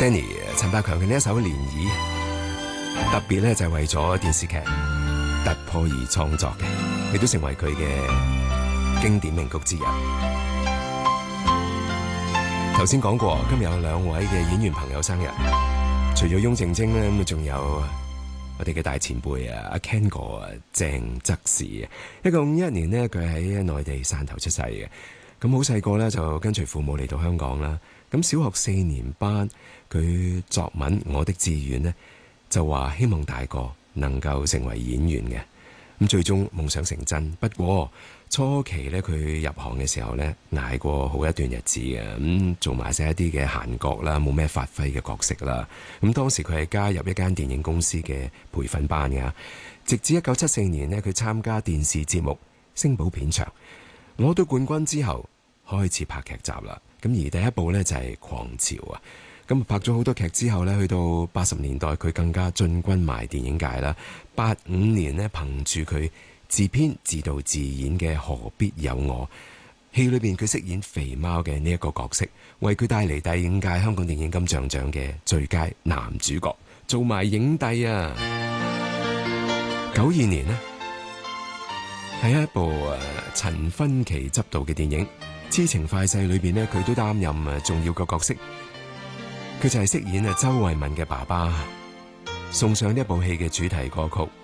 Danny 陳百強嘅呢一首《漣漪》，特別咧就係為咗電視劇突破而創作嘅，亦都成為佢嘅經典名曲之一。頭先講過，今日有2位嘅演員朋友生日，除咗翁靜晶咧，咁仲有我哋嘅大前輩阿 Ken 哥鄭則仕。1951年呢，佢喺內地汕頭出世嘅。咁好細個咧就跟隨父母嚟到香港啦。咁小學4年班，佢作文《我的志願》呢，就話希望大個能夠成為演員嘅。咁最終夢想成真，不過初期咧佢入行嘅時候咧捱過好一段日子嘅，咁做埋晒一啲嘅閒角啦，冇咩發揮嘅角色啦。咁當時佢係加入一間電影公司嘅培訓班嘅，直至1974年呢，佢參加電視節目《星寶片場》，攞到冠軍之後開始拍劇集啦。咁而第一部呢，就係《狂潮》啊。咁拍咗好多劇之後呢，去到80年代佢更加進軍埋電影界啦。85年呢，憑住佢自編自導自演嘅《何必有我》戲裏邊，佢飾演肥貓嘅呢一個角色，為佢帶嚟第5屆香港電影金像獎嘅最佳男主角，做埋影帝啊。92年呢，係一部陳勳奇執導嘅電影《痴情快婿》裏邊呢，佢都擔任重要嘅角色。佢就係飾演周慧敏嘅爸爸，送上呢一部戲嘅主題歌曲